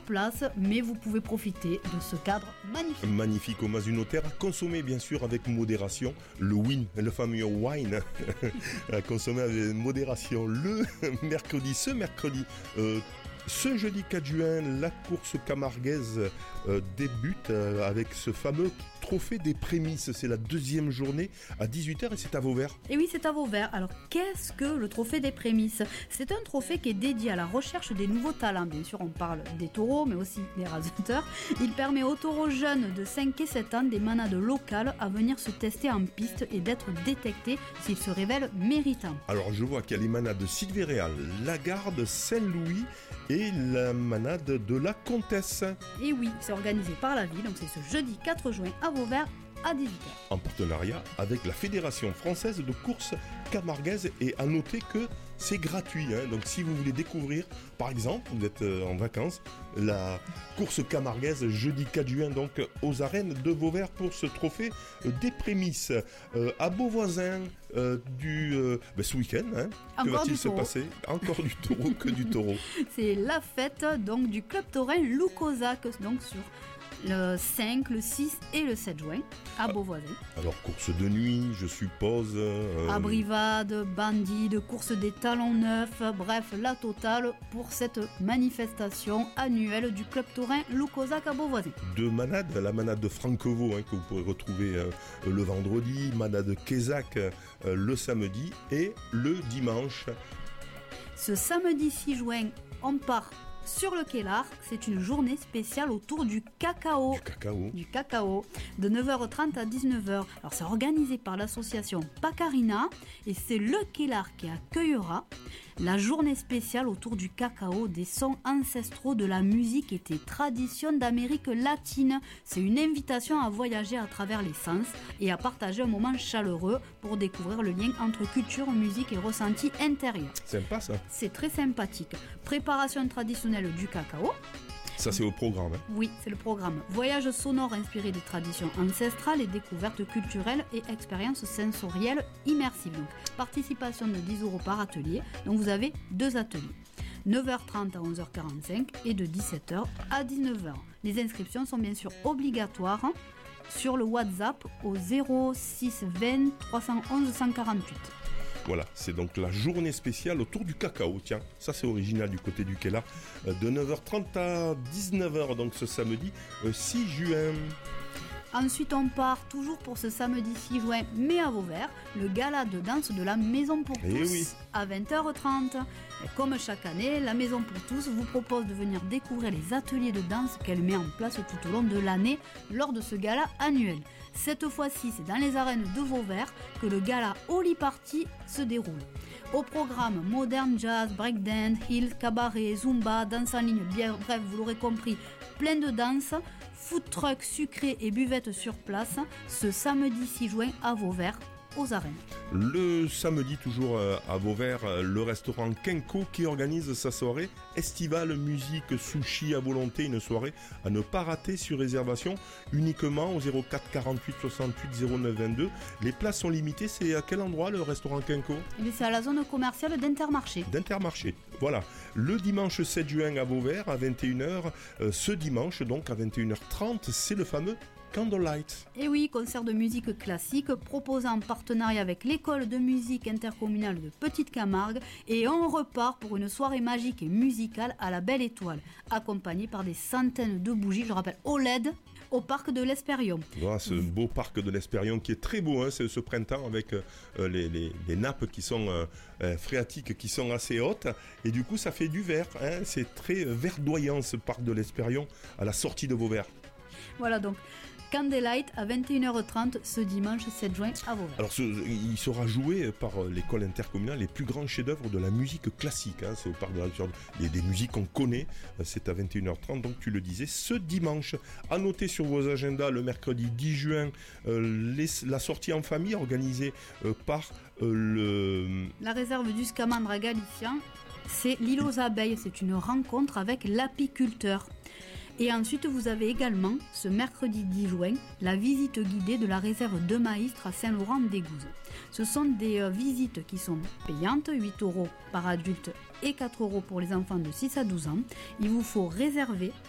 place, mais vous pouvez profiter de ce cadre magnifique. Magnifique au Mazunotaire, à consommer bien sûr avec modération. Le win, le fameux wine, à consommer avec modération ce mercredi. Ce jeudi 4 juin, la course camarguaise débute avec ce fameux trophée des prémices. C'est la deuxième journée à 18h et c'est à Vauvert. Et oui, c'est à Vauvert. Alors, qu'est-ce que le trophée des prémices ? C'est un trophée qui est dédié à la recherche des nouveaux talents. Bien sûr, on parle des taureaux, mais aussi des raseurs. Il permet aux taureaux jeunes de 5 et 7 ans des manades locales à venir se tester en piste et d'être détectés s'ils se révèlent méritants. Alors, je vois qu'il y a les manades de Sylvéréal, Lagarde, Saint-Louis et la manade de la Comtesse. Et oui, c'est organisé par la ville, donc c'est ce jeudi 4 juin à Vauvert à 18h. En partenariat avec la Fédération française de course camarguaise, et à noter que c'est gratuit. Donc si vous voulez découvrir, par exemple, vous êtes en vacances, la course camarguaise jeudi 4 juin donc aux arènes de Vauvert pour ce trophée des prémices. À Beauvoisin, ce week-end, que va-t-il se passer ? Encore du taureau, que du taureau. C'est la fête donc du club taurin Loup Cosaque, donc sur le 5, le 6 et le 7 juin à Beauvoisin. Alors course de nuit, je suppose. Abrivade, bandide, course des talons neufs, bref, la totale pour cette manifestation annuelle du club taurin Loup Cosaque à Beauvoisin. Deux manades, la manade de Franquevaux que vous pourrez retrouver le vendredi, manade Kézac le samedi et le dimanche. Ce samedi 6 juin, on part sur le Kellar, c'est une journée spéciale autour du cacao. Du cacao, de 9h30 à 19h. Alors c'est organisé par l'association Pacarina et c'est le Kellar qui accueillera la journée spéciale autour du cacao, des sons ancestraux de la musique et des traditions d'Amérique latine. C'est une invitation à voyager à travers les sens et à partager un moment chaleureux pour découvrir le lien entre culture, musique et ressenti intérieur. Sympa ça. C'est très sympathique. Préparation traditionnelle du cacao. Ça c'est au programme. Oui, c'est le programme. Voyage sonore inspiré des traditions ancestrales et découvertes culturelles et expériences sensorielles immersives. Donc, participation de 10 € par atelier. Donc vous avez 2 ateliers. 9h30 à 11h45 et de 17h à 19h. Les inscriptions sont bien sûr obligatoires sur le WhatsApp au 06 20 311 148. Voilà, c'est donc la journée spéciale autour du cacao. Tiens, ça c'est original du côté du Kellar. De 9h30 à 19h, donc ce samedi 6 juin. Ensuite, on part toujours pour ce samedi 6 juin, mais à Vauvert, le gala de danse de la Maison pour tous à 20h30. Et comme chaque année, la Maison pour tous vous propose de venir découvrir les ateliers de danse qu'elle met en place tout au long de l'année lors de ce gala annuel. Cette fois-ci, c'est dans les arènes de Vauvert que le gala Holy Party se déroule. Au programme, modern jazz, breakdance, hill, cabaret, zumba, danse en ligne, bien, bref, vous l'aurez compris, plein de danse, food truck sucré et buvette sur place, ce samedi 6 juin à Vauvert, aux arènes. Le samedi, toujours à Vauvert, le restaurant Kenko qui organise sa soirée estivale musique sushi à volonté, une soirée à ne pas rater sur réservation uniquement au 04 48 68 09 22. Les places sont limitées. C'est à quel endroit le restaurant Kenko ? C'est à la zone commerciale d'Intermarché. Voilà. Le dimanche 7 juin à Vauvert à 21h. Ce dimanche donc à 21h30, c'est le fameux Candlelight. Et oui, concert de musique classique proposé en partenariat avec l'école de musique intercommunale de Petite Camargue, et on repart pour une soirée magique et musicale à la Belle Étoile, accompagnée par des centaines de bougies, je rappelle OLED, au parc de l'Espérion. Voilà, ce beau parc de l'Espérion qui est très beau, c'est ce printemps avec les nappes qui sont phréatiques, qui sont assez hautes, et du coup ça fait du vert, c'est très verdoyant ce parc de l'Espérion à la sortie de Vauvert. Voilà donc Candlelight à 21h30 ce dimanche 7 juin à Vauvert. Alors il sera joué par l'école intercommunale les plus grands chefs-d'œuvre de la musique classique. C'est au parc de la des musiques qu'on connaît. C'est à 21h30, donc tu le disais, ce dimanche. À noter sur vos agendas le mercredi 10 juin la sortie en famille organisée par la réserve du Scamandre galicien. C'est l'île aux abeilles. C'est une rencontre avec l'apiculteur. Et ensuite, vous avez également, ce mercredi 10 juin, la visite guidée de la réserve de Maistre à Saint-Laurent-des-Gouzes. Ce sont des visites qui sont payantes, 8 € par adulte et 4 € pour les enfants de 6 à 12 ans. Il vous faut réserver